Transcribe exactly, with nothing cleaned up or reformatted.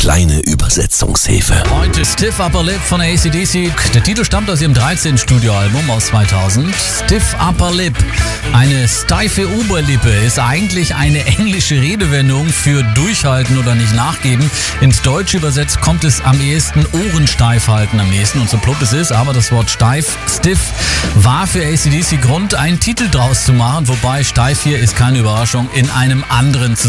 kleine Übersetzungshilfe. Heute Stiff Upper Lip von A C D C. Der Titel stammt aus ihrem dreizehnten Studioalbum aus zweitausend. Stiff Upper Lip. Eine steife Oberlippe ist eigentlich eine englische Redewendung für durchhalten oder nicht nachgeben. Ins Deutsche übersetzt kommt es am ehesten Ohrensteif halten am nächsten. Und so plump es ist, aber das Wort steif, stiff, war für A C D C Grund, einen Titel draus zu machen. Wobei steif hier ist keine Überraschung in einem anderen Zusammenhang.